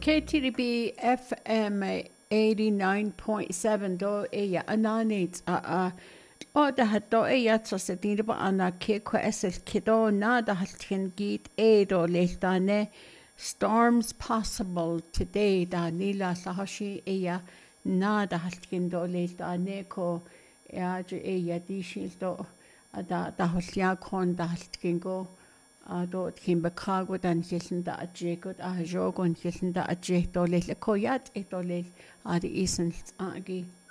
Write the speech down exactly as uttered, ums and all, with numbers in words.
K T D B F M eighty-nine point seven do iya ananit a a o da hato iya tsa din ba ana ke ko esel kido na da haltin git e do lehtane storms possible today da nila sahashi iya na da haltin do lehtane ko ya ju iya di shil do da da holya kon da haltin go a do kim bekago dan hillen da ajekot a jogon hillen da ajek do le koyat e do le a di isen agi